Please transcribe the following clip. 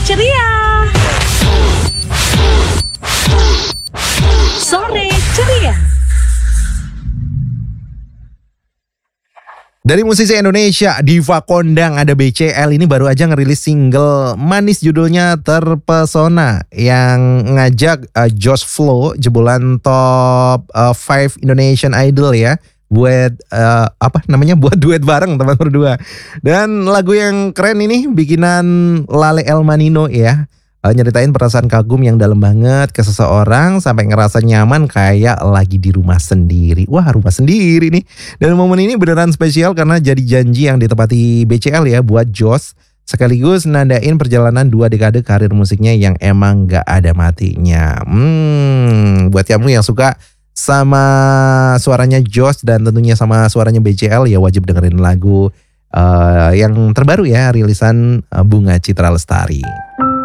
ceria. Sore ceria. Dari musisi Indonesia, Diva Kondang, ada BCL, ini baru aja ngerilis single manis judulnya Terpesona yang ngajak Josh Flow, jebolan top 5 Indonesian Idol ya, buat buat duet bareng teman berdua. Dan lagu yang keren ini bikinan Lale El Manino ya. Nyeritain perasaan kagum yang dalam banget ke seseorang sampai ngerasa nyaman kayak lagi di rumah sendiri. Wah, rumah sendiri nih. Dan momen ini beneran spesial karena jadi janji yang ditepati BCL ya buat Josh, sekaligus nandain perjalanan 2 dekade karir musiknya yang emang gak ada matinya. Buat kamu yang suka sama suaranya Josh dan tentunya sama suaranya BCL ya wajib dengerin lagu yang terbaru ya, rilisan Bunga Citra Lestari.